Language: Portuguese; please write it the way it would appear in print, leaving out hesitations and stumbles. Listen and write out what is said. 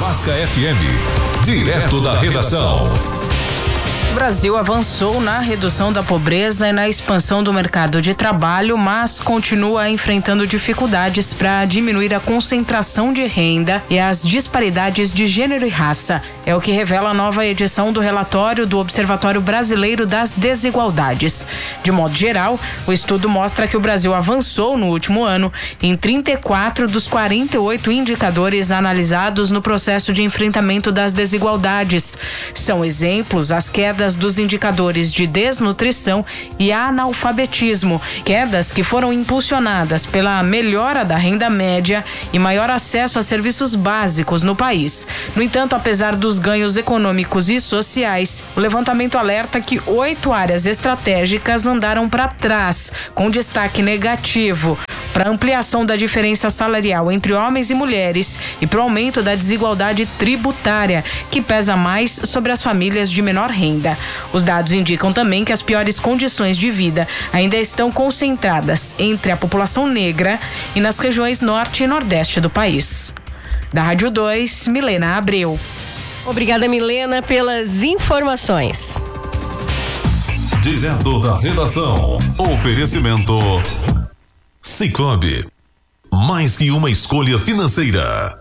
Churrasca FM, direto da redação. O Brasil avançou na redução da pobreza e na expansão do mercado de trabalho, mas continua enfrentando dificuldades para diminuir a concentração de renda e as disparidades de gênero e raça. É o que revela a nova edição do relatório do Observatório Brasileiro das Desigualdades. De modo geral, o estudo mostra que o Brasil avançou no último ano em 34 dos 48 indicadores analisados no processo de enfrentamento das desigualdades. São exemplos as quedas dos indicadores de desnutrição e analfabetismo, quedas que foram impulsionadas pela melhora da renda média e maior acesso a serviços básicos no país. No entanto, apesar dos ganhos econômicos e sociais, o levantamento alerta que 8 áreas estratégicas andaram para trás, com destaque negativo para a ampliação da diferença salarial entre homens e mulheres e para o aumento da desigualdade tributária, que pesa mais sobre as famílias de menor renda. Os dados indicam também que as piores condições de vida ainda estão concentradas entre a população negra e nas regiões norte e nordeste do país. Da Rádio 2, Milena Abreu. Obrigada, Milena, pelas informações. Direto da redação. Oferecimento Sicoob. Mais que uma escolha financeira.